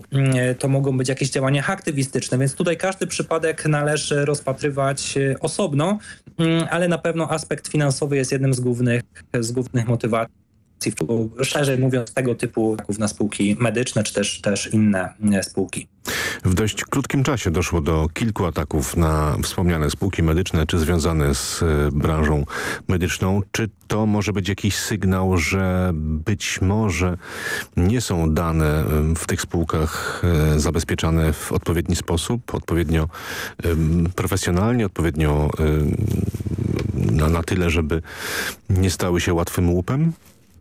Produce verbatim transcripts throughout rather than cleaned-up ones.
to mogą być jakieś działania aktywistyczne, więc tutaj każdy przypadek należy rozpatrywać osobno, ale na pewno aspekt finansowy jest jednym z głównych, z głównych motywacji, szerzej mówiąc, tego typu ataków na spółki medyczne, czy też, też inne spółki. W dość krótkim czasie doszło do kilku ataków na wspomniane spółki medyczne, czy związane z branżą medyczną. Czy to może być jakiś sygnał, że być może nie są dane w tych spółkach zabezpieczane w odpowiedni sposób, odpowiednio profesjonalnie, odpowiednio na, na tyle, żeby nie stały się łatwym łupem?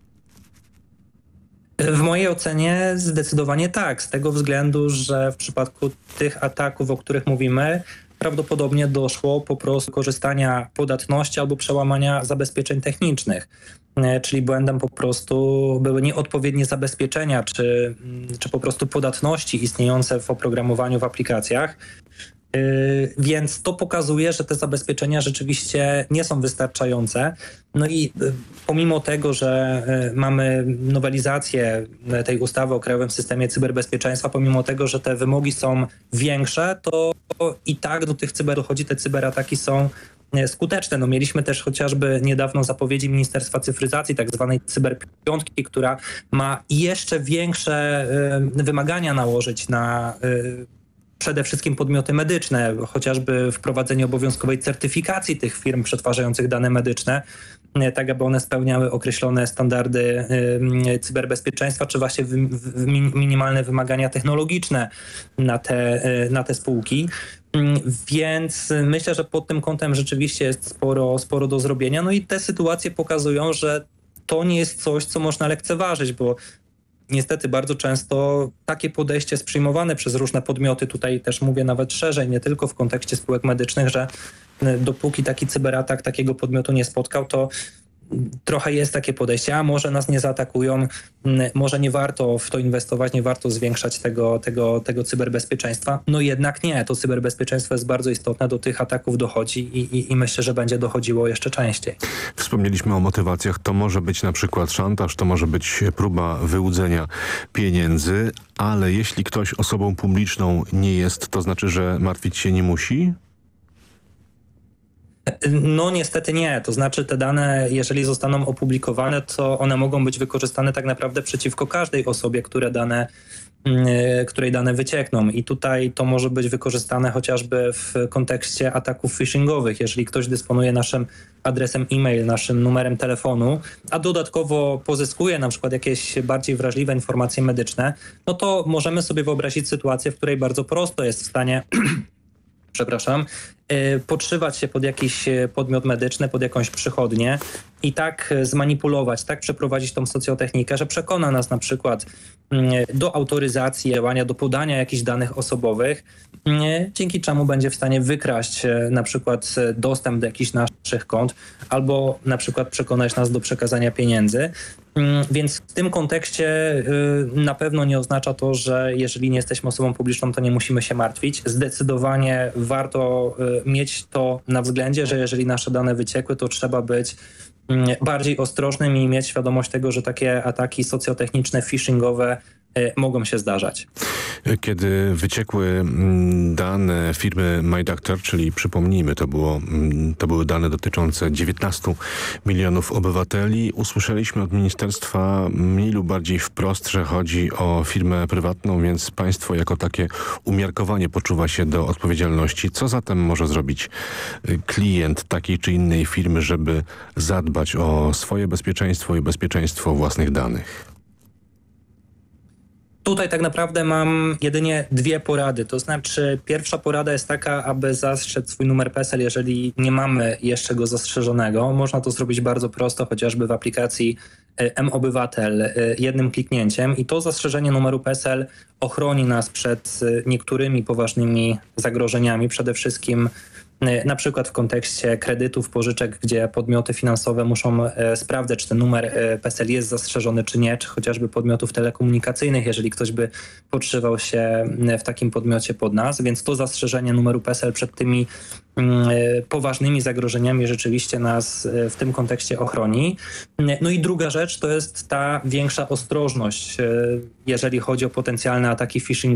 W mojej ocenie zdecydowanie tak, z tego względu, że w przypadku tych ataków, o których mówimy, prawdopodobnie doszło po prostu do korzystania podatności albo przełamania zabezpieczeń technicznych. Czyli błędem po prostu były nieodpowiednie zabezpieczenia, czy, czy po prostu podatności istniejące w oprogramowaniu w aplikacjach. Yy, więc to pokazuje, że te zabezpieczenia rzeczywiście nie są wystarczające. No i yy, pomimo tego, że yy, mamy nowelizację tej ustawy o Krajowym Systemie Cyberbezpieczeństwa, pomimo tego, że te wymogi są większe, to i tak do tych cyber dochodzi, te cyberataki są skuteczne. No, mieliśmy też chociażby niedawno zapowiedzi Ministerstwa Cyfryzacji, tak zwanej cyberpiątki, która ma jeszcze większe yy, wymagania nałożyć na yy, przede wszystkim podmioty medyczne, chociażby wprowadzenie obowiązkowej certyfikacji tych firm przetwarzających dane medyczne, tak aby one spełniały określone standardy cyberbezpieczeństwa, czy właśnie minimalne wymagania technologiczne na te, na te spółki. Więc myślę, że pod tym kątem rzeczywiście jest sporo, sporo do zrobienia. No i te sytuacje pokazują, że to nie jest coś, co można lekceważyć, bo niestety bardzo często takie podejście jest przyjmowane przez różne podmioty, tutaj też mówię nawet szerzej, nie tylko w kontekście spółek medycznych, że dopóki taki cyberatak takiego podmiotu nie spotkał, to trochę jest takie podejście, a może nas nie zaatakują, może nie warto w to inwestować, nie warto zwiększać tego, tego, tego cyberbezpieczeństwa. No jednak nie, to cyberbezpieczeństwo jest bardzo istotne, do tych ataków dochodzi i, i, i myślę, że będzie dochodziło jeszcze częściej. Wspomnieliśmy o motywacjach, to może być na przykład szantaż, to może być próba wyłudzenia pieniędzy, ale jeśli ktoś osobą publiczną nie jest, to znaczy, że martwić się nie musi? No niestety nie, to znaczy te dane, jeżeli zostaną opublikowane, to one mogą być wykorzystane tak naprawdę przeciwko każdej osobie, które dane, której dane wyciekną. I tutaj to może być wykorzystane chociażby w kontekście ataków phishingowych. Jeżeli ktoś dysponuje naszym adresem e-mail, naszym numerem telefonu, a dodatkowo pozyskuje na przykład jakieś bardziej wrażliwe informacje medyczne, no to możemy sobie wyobrazić sytuację, w której bardzo prosto jest w stanie przepraszam, podszywać się pod jakiś podmiot medyczny, pod jakąś przychodnię i tak zmanipulować, tak przeprowadzić tą socjotechnikę, że przekona nas na przykład do autoryzacji działania, do podania jakichś danych osobowych, dzięki czemu będzie w stanie wykraść na przykład dostęp do jakichś naszych kont albo na przykład przekonać nas do przekazania pieniędzy. Więc w tym kontekście na pewno nie oznacza to, że jeżeli nie jesteśmy osobą publiczną, to nie musimy się martwić. Zdecydowanie warto mieć to na względzie, że jeżeli nasze dane wyciekły, to trzeba być bardziej ostrożnym i mieć świadomość tego, że takie ataki socjotechniczne, phishingowe mogą się zdarzać. Kiedy wyciekły dane firmy MyDoctor, czyli przypomnijmy, to, było, to były dane dotyczące dziewiętnastu milionów obywateli, usłyszeliśmy od ministerstwa mniej lub bardziej wprost, że chodzi o firmę prywatną, więc państwo jako takie umiarkowanie poczuwa się do odpowiedzialności. Co zatem może zrobić klient takiej czy innej firmy, żeby zadbać o swoje bezpieczeństwo i bezpieczeństwo własnych danych? Tutaj tak naprawdę mam jedynie dwie porady. To znaczy pierwsza porada jest taka, aby zastrzec swój numer PESEL, jeżeli nie mamy jeszcze go zastrzeżonego. Można to zrobić bardzo prosto, chociażby w aplikacji M-Obywatel jednym kliknięciem i to zastrzeżenie numeru PESEL ochroni nas przed niektórymi poważnymi zagrożeniami, przede wszystkim na przykład w kontekście kredytów, pożyczek, gdzie podmioty finansowe muszą e, sprawdzać, czy ten numer e, PESEL jest zastrzeżony, czy nie, czy chociażby podmiotów telekomunikacyjnych, jeżeli ktoś by podszywał się w takim podmiocie pod nas. Więc to zastrzeżenie numeru PESEL przed tymi e, poważnymi zagrożeniami rzeczywiście nas e, w tym kontekście ochroni. No i druga rzecz to jest ta większa ostrożność, e, jeżeli chodzi o potencjalne ataki phishingowe.